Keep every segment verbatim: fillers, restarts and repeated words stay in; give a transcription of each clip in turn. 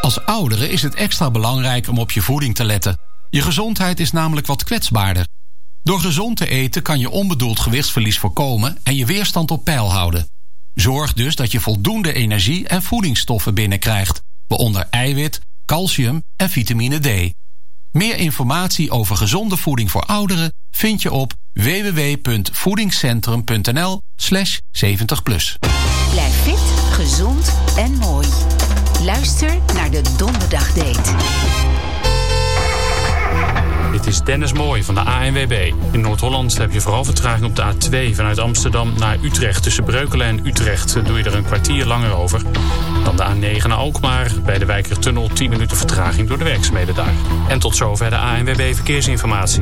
Als oudere is het extra belangrijk om op je voeding te letten. Je gezondheid is namelijk wat kwetsbaarder. Door gezond te eten kan je onbedoeld gewichtsverlies voorkomen en je weerstand op peil houden. Zorg dus dat je voldoende energie en voedingsstoffen binnenkrijgt, waaronder eiwit, calcium en vitamine D. Meer informatie over gezonde voeding voor ouderen vind je op w w w punt voedingscentrum punt n l slash zeventig plus. Blijf fit, gezond en mooi. Luister naar de Donderdagdate. Dit is Dennis Mooij van de A N W B. In Noord-Holland heb je vooral vertraging op de A twee vanuit Amsterdam naar Utrecht. Tussen Breukelen en Utrecht doe je er een kwartier langer over. Dan de A negen naar Alkmaar. Bij de Wijkertunnel tien minuten vertraging door de werkzaamheden daar. En tot zover de A N W B Verkeersinformatie.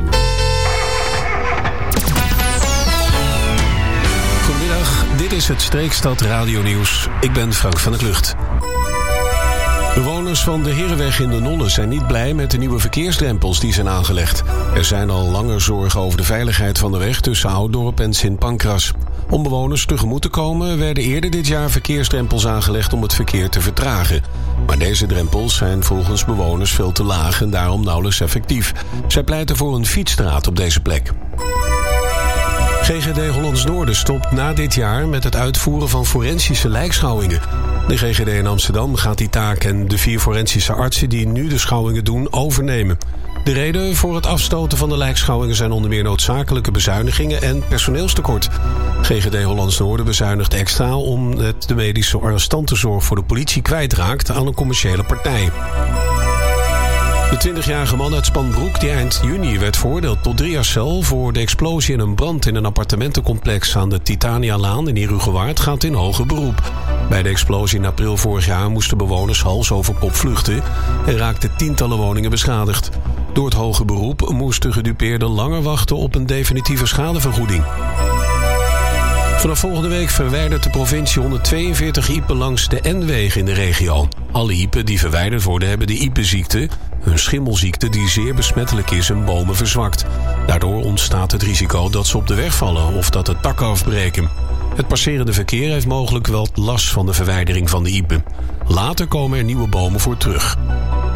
Goedemiddag, dit is het Streekstad Radio Nieuws. Ik ben Frank van der Klucht. Bewoners van de Herenweg in de Nonnen zijn niet blij met de nieuwe verkeersdrempels die zijn aangelegd. Er zijn al langer zorgen over de veiligheid van de weg tussen Ouddorp en Sint Pancras. Om bewoners tegemoet te komen werden eerder dit jaar verkeersdrempels aangelegd om het verkeer te vertragen. Maar deze drempels zijn volgens bewoners veel te laag en daarom nauwelijks effectief. Zij pleiten voor een fietsstraat op deze plek. G G D Hollands Noorden stopt na dit jaar met het uitvoeren van forensische lijkschouwingen. De G G D in Amsterdam gaat die taak en de vier forensische artsen die nu de schouwingen doen overnemen. De reden voor het afstoten van de lijkschouwingen zijn onder meer noodzakelijke bezuinigingen en personeelstekort. G G D Hollands Noorden bezuinigt extra omdat de medische arrestantenzorg voor de politie kwijtraakt aan een commerciële partij. De twintigjarige man uit Spanbroek, die eind juni werd veroordeeld tot drie jaar cel voor de explosie en een brand in een appartementencomplex aan de Titanialaan in Herugewaard, gaat in hoger beroep. Bij de explosie in april vorig jaar moesten bewoners hals over kop vluchten en raakten tientallen woningen beschadigd. Door het hoge beroep moest de gedupeerde langer wachten op een definitieve schadevergoeding. Vanaf volgende week verwijdert de provincie honderdtweeënveertig iepen langs de N-wegen in de regio. Alle iepen die verwijderd worden hebben de iepenziekte, een schimmelziekte die zeer besmettelijk is en bomen verzwakt. Daardoor ontstaat het risico dat ze op de weg vallen of dat de takken afbreken. Het passerende verkeer heeft mogelijk wel last van de verwijdering van de iepen. Later komen er nieuwe bomen voor terug.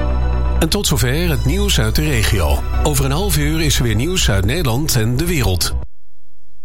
En tot zover het nieuws uit de regio. Over een half uur is er weer nieuws uit Nederland en de wereld.